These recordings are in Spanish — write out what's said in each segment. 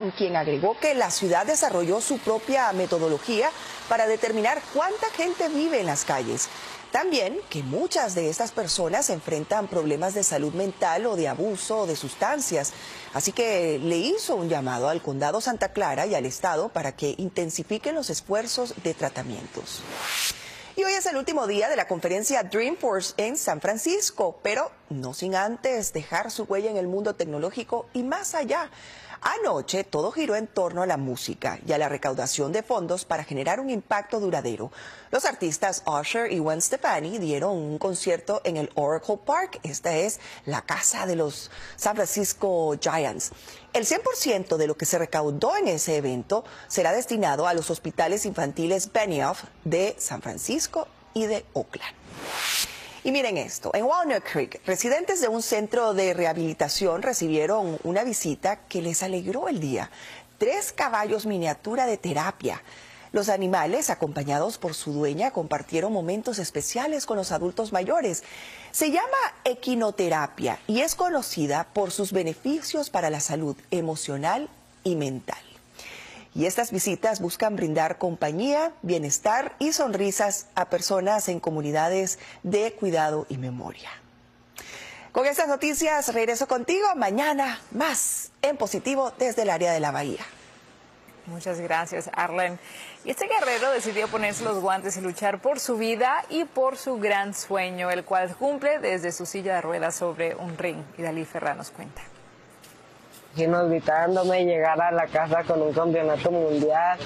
quien agregó que la ciudad desarrolló su propia metodología para determinar cuánta gente vive en las calles. También que muchas de estas personas enfrentan problemas de salud mental o de abuso de sustancias. Así que le hizo un llamado al Condado Santa Clara y al Estado para que intensifiquen los esfuerzos de tratamientos. Y hoy es el último día de la conferencia Dreamforce en San Francisco, pero no sin antes dejar su huella en el mundo tecnológico y más allá. Anoche todo giró en torno a la música y a la recaudación de fondos para generar un impacto duradero. Los artistas Usher y Gwen Stefani dieron un concierto en el Oracle Park. Esta es la casa de los San Francisco Giants. El 100% de lo que se recaudó en ese evento será destinado a los hospitales infantiles Benioff de San Francisco y de Oakland. Y miren esto, en Walnut Creek, residentes de un centro de rehabilitación recibieron una visita que les alegró el día. 3 caballos miniatura de terapia. Los animales, acompañados por su dueña, compartieron momentos especiales con los adultos mayores. Se llama equinoterapia y es conocida por sus beneficios para la salud emocional y mental. Y estas visitas buscan brindar compañía, bienestar y sonrisas a personas en comunidades de cuidado y memoria. Con estas noticias regreso contigo mañana más en positivo desde el área de la Bahía. Muchas gracias, Arlen. Y este guerrero decidió ponerse los guantes y luchar por su vida y por su gran sueño, el cual cumple desde su silla de ruedas sobre un ring. Y Dalí Ferrá nos cuenta. Invitándome a llegar a la casa con un campeonato mundial.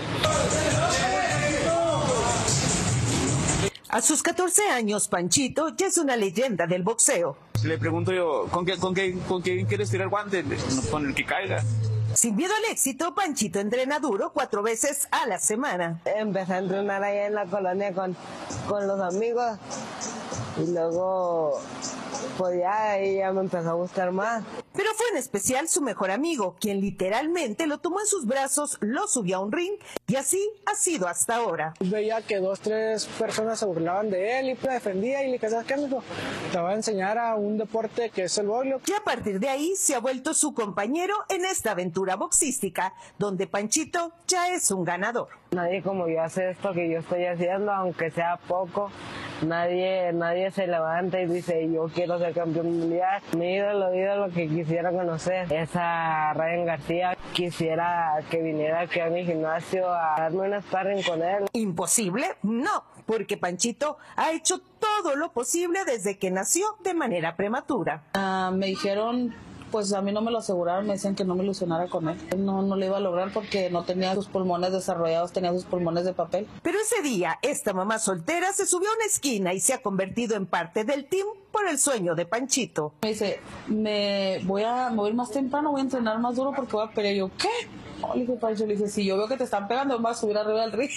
A sus 14 años, Panchito ya es una leyenda del boxeo. Le pregunto yo, ¿con quién quieres tirar guante? Con el que caiga. Sin miedo al éxito, Panchito entrena duro 4 veces a la semana. Empecé a entrenar allá en la colonia con los amigos y luego pues ya me empezó a gustar más. Pero fue en especial su mejor amigo, quien literalmente lo tomó en sus brazos, lo subió a un ring y así ha sido hasta ahora. Veía que 2, 3 personas se burlaban de él y lo defendía y le dije, ¿sabes qué, amigo? Te voy a enseñar a un deporte que es el boxeo. Y a partir de ahí se ha vuelto su compañero en esta aventura boxística, donde Panchito ya es un ganador. Nadie como yo hace esto que yo estoy haciendo, aunque sea poco. Nadie se levanta y dice, yo quiero ser campeón mundial. Mi ídolo que quisiera conocer es a Ryan García. Quisiera que viniera aquí a mi gimnasio a darme una sparring con él. ¿Imposible? No, porque Panchito ha hecho todo lo posible desde que nació de manera prematura. Me dijeron, pues a mí no me lo aseguraron, me decían que no me ilusionara con él. No lo iba a lograr porque no tenía sus pulmones desarrollados, tenía sus pulmones de papel. Pero ese día, esta mamá soltera se subió a una esquina y se ha convertido en parte del team por el sueño de Panchito. Me dice, me voy a mover más temprano, voy a entrenar más duro porque voy a pelear. Y yo, ¿qué? No, le dije, Pancho, le dije, si yo veo que te están pegando, me voy a subir arriba del ring.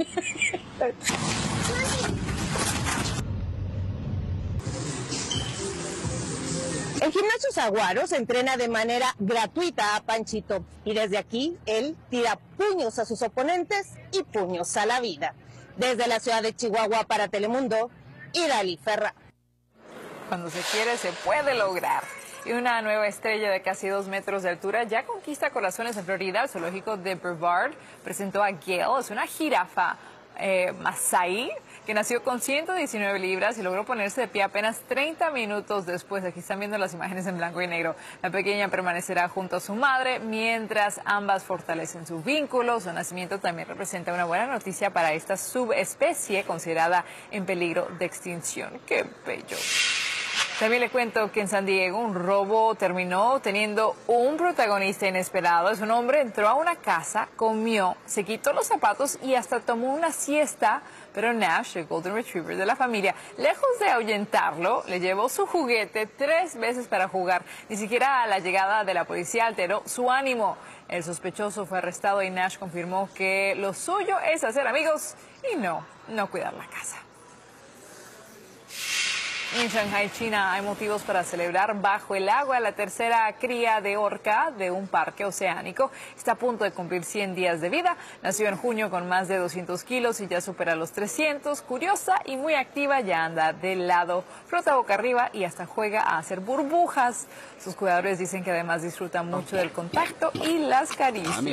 El gimnasio Saguaro se entrena de manera gratuita a Panchito y desde aquí él tira puños a sus oponentes y puños a la vida. Desde la ciudad de Chihuahua para Telemundo, Dalí Ferrá. Cuando se quiere, se puede lograr. Y una nueva estrella de casi 2 metros de altura ya conquista corazones en Florida. El zoológico de Brevard presentó a Gale, es una jirafa Masái, que nació con 119 libras y logró ponerse de pie apenas 30 minutos después. Aquí están viendo las imágenes en blanco y negro. La pequeña permanecerá junto a su madre mientras ambas fortalecen su vínculo. Su nacimiento también representa una buena noticia para esta subespecie considerada en peligro de extinción. ¡Qué bello! También le cuento que en San Diego un robo terminó teniendo un protagonista inesperado. Es un hombre, entró a una casa, comió, se quitó los zapatos y hasta tomó una siesta. Pero Nash, el Golden Retriever de la familia, lejos de ahuyentarlo, le llevó su juguete 3 veces para jugar. Ni siquiera la llegada de la policía alteró su ánimo. El sospechoso fue arrestado y Nash confirmó que lo suyo es hacer amigos y no cuidar la casa. En Shanghái, China, hay motivos para celebrar bajo el agua. La tercera cría de orca de un parque oceánico está a punto de cumplir 100 días de vida. Nació en junio con más de 200 kilos y ya supera los 300. Curiosa y muy activa, ya anda de lado, flota boca arriba y hasta juega a hacer burbujas. Sus cuidadores dicen que además disfruta mucho del contacto y las caricias.